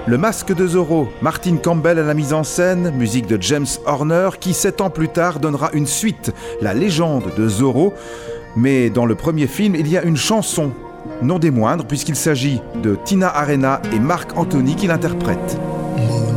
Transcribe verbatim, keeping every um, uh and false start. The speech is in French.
Le Masque de Zorro, Martin Campbell à la mise en scène, musique de James Horner, qui sept ans plus tard donnera une suite, La Légende de Zorro. Mais dans le premier film, il y a une chanson, non des moindres, puisqu'il s'agit de Tina Arena et Marc Anthony qui l'interprètent.